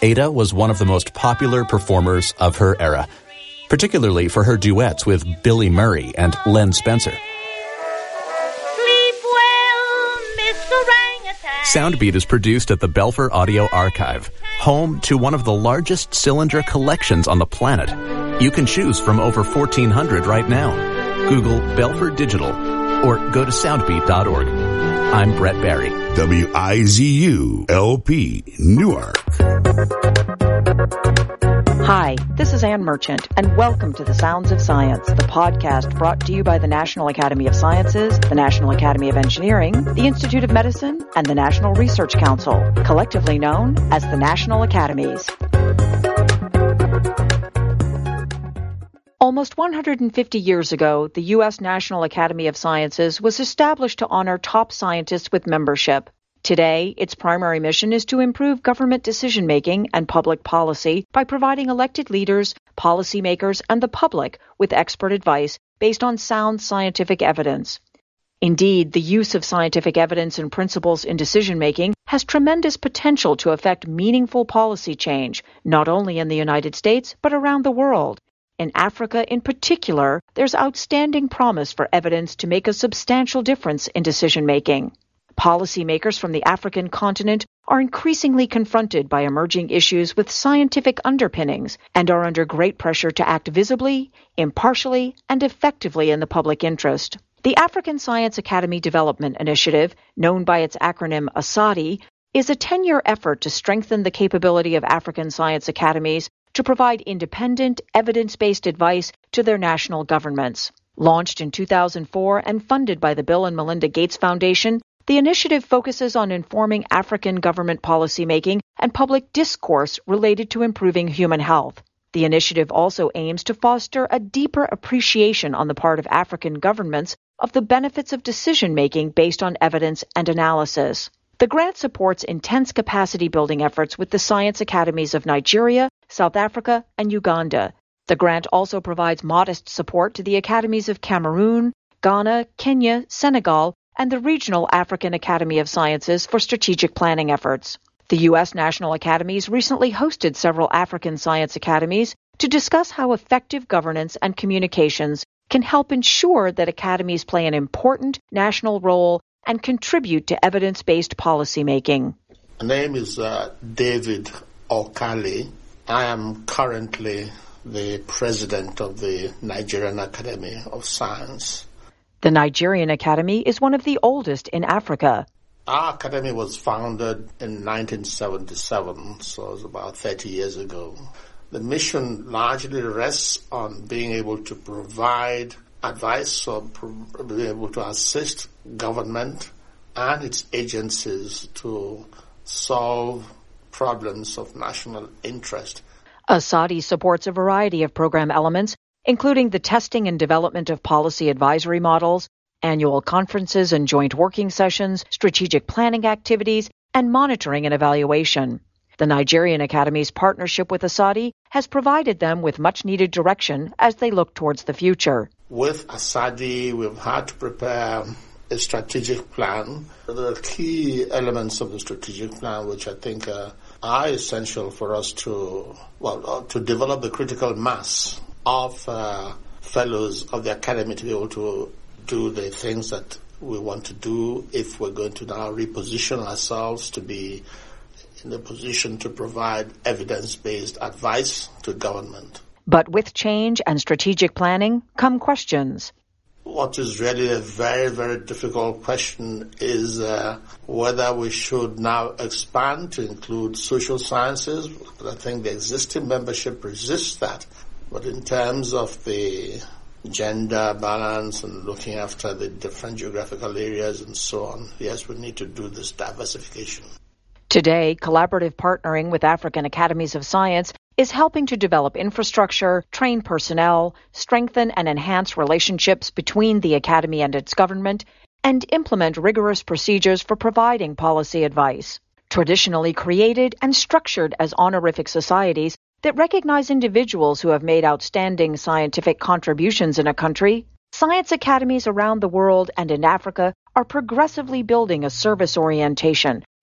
Ada was one of the most popular performers of her era, particularly for her duets with Billy Murray and Len Spencer. Sleep well, Mr. Orangutan. Soundbeat is produced at the Belfer Audio Archive, home to one of the largest cylinder collections on the planet. You can choose from over 1,400 right now. Google Belfer Digital or go to soundbeat.org. I'm Brett Barry. WIZU-LP, Newark. Hi, this is Ann Merchant, and welcome to The Sounds of Science, the podcast brought to you by the National Academy of Sciences, the National Academy of Engineering, the Institute of Medicine, and the National Research Council, collectively known as the National Academies. Almost 150 years ago, the U.S. National Academy of Sciences was established to honor top scientists with membership. Today, its primary mission is to improve government decision-making and public policy by providing elected leaders, policymakers, and the public with expert advice based on sound scientific evidence. Indeed, the use of scientific evidence and principles in decision-making has tremendous potential to affect meaningful policy change, not only in the United States, but around the world. In Africa in particular, there's outstanding promise for evidence to make a substantial difference in decision-making. Policymakers from the African continent are increasingly confronted by emerging issues with scientific underpinnings and are under great pressure to act visibly, impartially, and effectively in the public interest. The African Science Academy Development Initiative, known by its acronym ASADI, is a 10-year effort to strengthen the capability of African science academies to provide independent, evidence-based advice to their national governments. Launched in 2004 and funded by the Bill and Melinda Gates Foundation, the initiative focuses on informing African government policymaking and public discourse related to improving human health. The initiative also aims to foster a deeper appreciation on the part of African governments of the benefits of decision-making based on evidence and analysis. The grant supports intense capacity-building efforts with the science academies of Nigeria, South Africa, and Uganda. The grant also provides modest support to the academies of Cameroon, Ghana, Kenya, Senegal, and the Regional African Academy of Sciences for strategic planning efforts. The U.S. National Academies recently hosted several African science academies to discuss how effective governance and communications can help ensure that academies play an important national role and contribute to evidence-based policymaking. My name is David Okale. I am currently the president of the Nigerian Academy of Science. The Nigerian Academy is one of the oldest in Africa. Our academy was founded in 1977, so it was about 30 years ago. The mission largely rests on being able to provide advice or being able to assist government and its agencies to solve problems of national interest. ASADI supports a variety of program elements, including the testing and development of policy advisory models, annual conferences and joint working sessions, strategic planning activities, and monitoring and evaluation. The Nigerian Academy's partnership with ASADI has provided them with much-needed direction as they look towards the future. With ASADI, we've had to prepare a strategic plan. There are key elements of the strategic plan which I think are essential for us to develop the critical mass of fellows of the academy to be able to do the things that we want to do if we're going to now reposition ourselves to be in the position to provide evidence-based advice to government. But with change and strategic planning come questions. What is really a very, very difficult question is whether we should now expand to include social sciences. I think the existing membership resists that. But in terms of the gender balance and looking after the different geographical areas and so on, yes, we need to do this diversification. Today, collaborative partnering with African Academies of Science is helping to develop infrastructure, train personnel, strengthen and enhance relationships between the Academy and its government, and implement rigorous procedures for providing policy advice. Traditionally created and structured as honorific societies that recognize individuals who have made outstanding scientific contributions in a country, science academies around the world and in Africa are progressively building a service orientation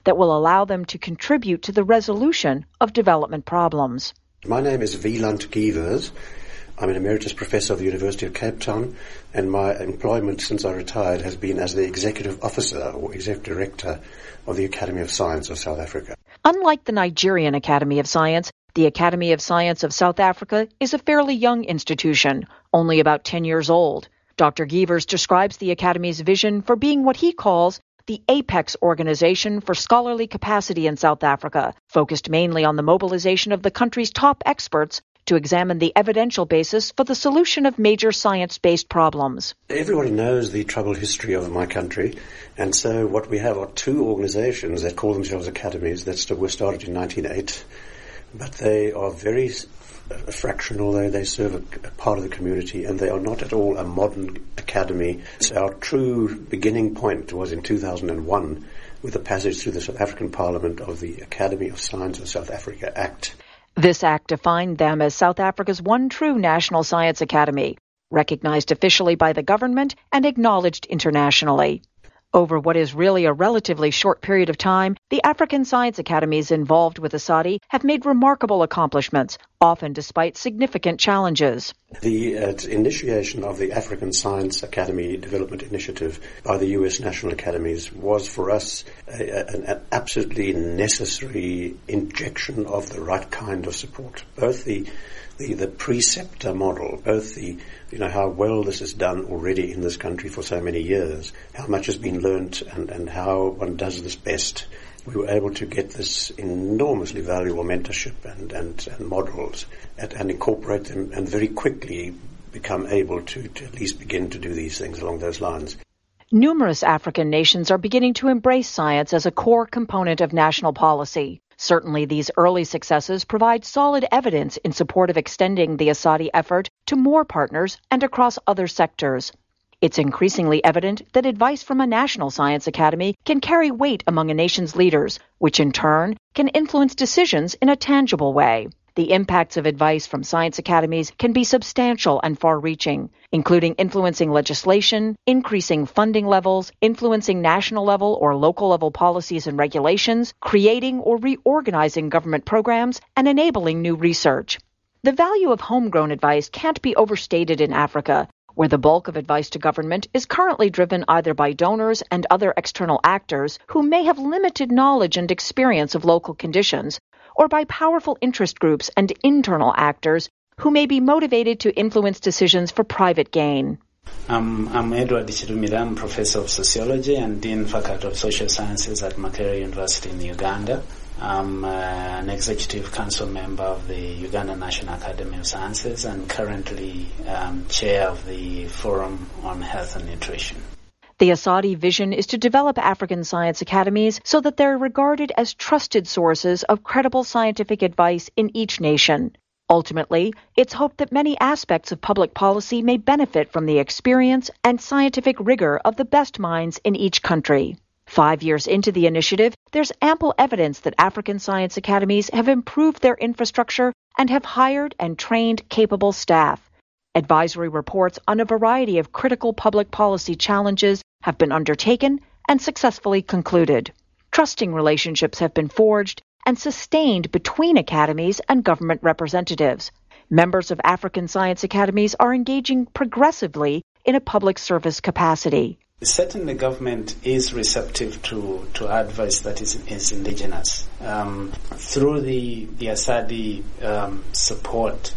that will allow them to contribute to the resolution of development problems. My name is Wieland Gievers. I'm an emeritus professor of the University of Cape Town, and my employment since I retired has been as the executive officer or executive director of the Academy of Science of South Africa. Unlike the Nigerian Academy of Science, the Academy of Science of South Africa is a fairly young institution, only about 10 years old. Dr. Gievers describes the Academy's vision for being what he calls the apex organization for scholarly capacity in South Africa, focused mainly on the mobilization of the country's top experts to examine the evidential basis for the solution of major science-based problems. Everybody knows the troubled history of my country, and so what we have are two organizations that call themselves academies that were started in 1908, but they are very fractional. They serve a part of the community, and they are not at all a modern academy. So our true beginning point was in 2001 with the passage through the South African Parliament of the Academy of Science of South Africa Act. This act defined them as South Africa's one true national science academy, recognized officially by the government and acknowledged internationally. Over what is really a relatively short period of time, the African Science Academies involved with ASADI have made remarkable accomplishments, often despite significant challenges. The initiation of the African Science Academy Development Initiative by the U.S. National Academies was for us an absolutely necessary injection of the right kind of support. Both the preceptor model, both how well this is done already in this country for so many years, how much has been learnt and how one does this best. We were able to get this enormously valuable mentorship and models and incorporate them and very quickly become able to at least begin to do these things along those lines. Numerous African nations are beginning to embrace science as a core component of national policy. Certainly, these early successes provide solid evidence in support of extending the ASADI effort to more partners and across other sectors. It's increasingly evident that advice from a national science academy can carry weight among a nation's leaders, which in turn can influence decisions in a tangible way. The impacts of advice from science academies can be substantial and far-reaching, including influencing legislation, increasing funding levels, influencing national level or local level policies and regulations, creating or reorganizing government programs, and enabling new research. The value of homegrown advice can't be overstated in Africa, where the bulk of advice to government is currently driven either by donors and other external actors who may have limited knowledge and experience of local conditions, or by powerful interest groups and internal actors who may be motivated to influence decisions for private gain. I'm Edward Chirumira. I'm Professor of Sociology and Dean Faculty of Social Sciences at Makerere University in Uganda. I'm an Executive Council member of the Uganda National Academy of Sciences and currently Chair of the Forum on Health and Nutrition. The ASADI vision is to develop African science academies so that they're regarded as trusted sources of credible scientific advice in each nation. Ultimately, it's hoped that many aspects of public policy may benefit from the experience and scientific rigor of the best minds in each country. 5 years into the initiative, there's ample evidence that African science academies have improved their infrastructure and have hired and trained capable staff. Advisory reports on a variety of critical public policy challenges have been undertaken and successfully concluded. Trusting relationships have been forged and sustained between academies and government representatives. Members of African science academies are engaging progressively in a public service capacity. Certainly, government is receptive to advice that is indigenous. Through the ASADI support,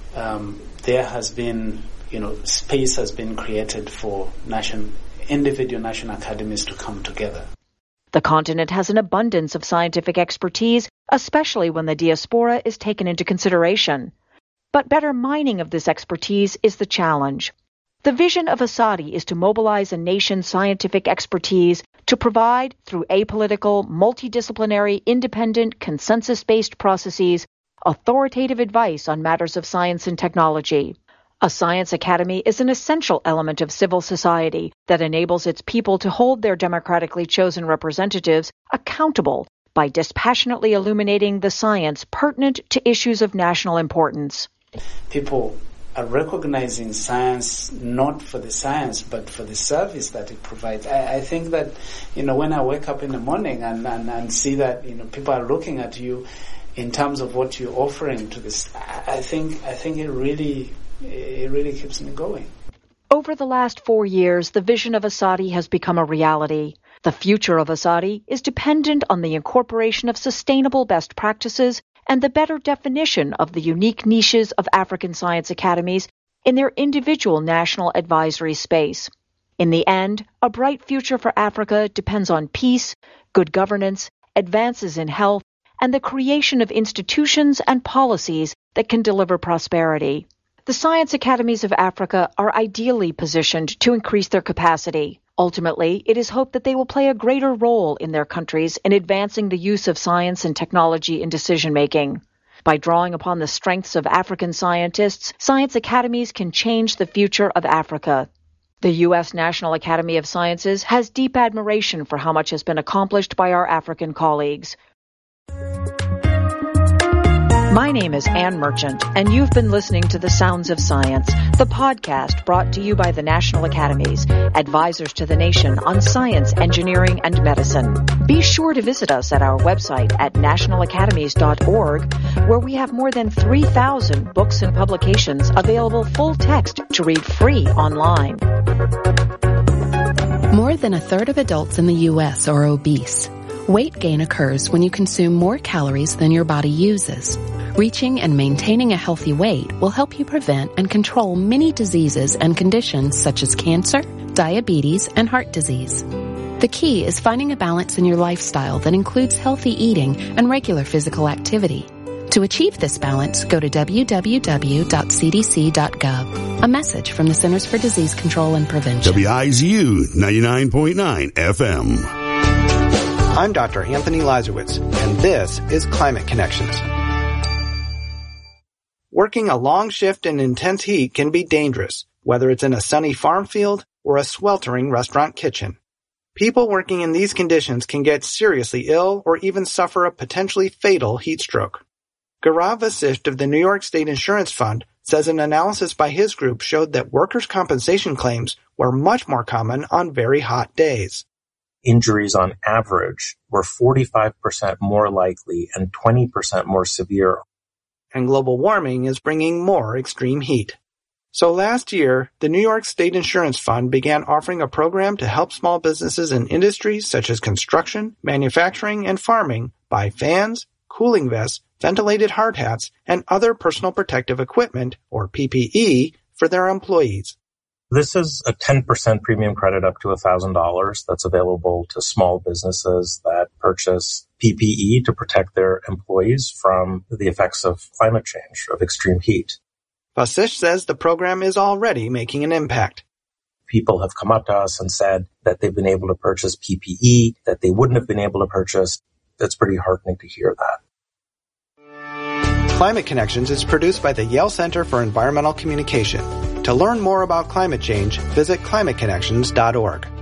there has been, space has been created for individual national academies to come together. The continent has an abundance of scientific expertise, especially when the diaspora is taken into consideration. But better mining of this expertise is the challenge. The vision of ASADI is to mobilize a nation's scientific expertise to provide, through apolitical, multidisciplinary, independent, consensus-based processes, authoritative advice on matters of science and technology. A science academy is an essential element of civil society that enables its people to hold their democratically chosen representatives accountable by dispassionately illuminating the science pertinent to issues of national importance. People are recognizing science not for the science but for the service that it provides. I think that, when I wake up in the morning and see that, people are looking at you in terms of what you're offering to this, I think it really keeps me going. Over the last 4 years, the vision of Asadi has become a reality. The future of Asadi is dependent on the incorporation of sustainable best practices and the better definition of the unique niches of African science academies in their individual national advisory space. In the end, a bright future for Africa depends on peace, good governance, advances in health, and the creation of institutions and policies that can deliver prosperity. The science academies of Africa are ideally positioned to increase their capacity. Ultimately, it is hoped that they will play a greater role in their countries in advancing the use of science and technology in decision-making. By drawing upon the strengths of African scientists, science academies can change the future of Africa. The U.S. National Academy of Sciences has deep admiration for how much has been accomplished by our African colleagues. My name is Ann Merchant, and you've been listening to The Sounds of Science, the podcast brought to you by the National Academies, advisors to the nation on science, engineering, and medicine. Be sure to visit us at our website at nationalacademies.org, where we have more than 3,000 books and publications available full text to read free online. More than a third of adults in the U.S. are obese. Weight gain occurs when you consume more calories than your body uses. Reaching and maintaining a healthy weight will help you prevent and control many diseases and conditions such as cancer, diabetes, and heart disease. The key is finding a balance in your lifestyle that includes healthy eating and regular physical activity. To achieve this balance, go to www.cdc.gov. A message from the Centers for Disease Control and Prevention. WIZU 99.9 FM. I'm Dr. Anthony Lazarowitz, and this is Climate Connections. Working a long shift in intense heat can be dangerous, whether it's in a sunny farm field or a sweltering restaurant kitchen. People working in these conditions can get seriously ill or even suffer a potentially fatal heat stroke. Gaurav Vasisht of the New York State Insurance Fund says an analysis by his group showed that workers' compensation claims were much more common on very hot days. Injuries on average were 45% more likely and 20% more severe. And global warming is bringing more extreme heat. So last year, the New York State Insurance Fund began offering a program to help small businesses in industries such as construction, manufacturing, and farming buy fans, cooling vests, ventilated hard hats, and other personal protective equipment, or PPE, for their employees. This is a 10% premium credit up to $1,000 that's available to small businesses that purchase PPE to protect their employees from the effects of climate change, of extreme heat. Vasisht says the program is already making an impact. People have come up to us and said that they've been able to purchase PPE that they wouldn't have been able to purchase. It's pretty heartening to hear that. Climate Connections is produced by the Yale Center for Environmental Communication. To learn more about climate change, visit climateconnections.org.